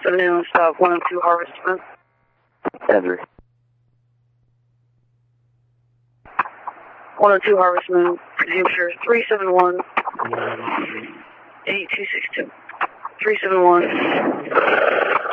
afternoon, stop 102 Harvest Moon. Ever. 102 Harvest Moon, Hampshire 371 8262. 371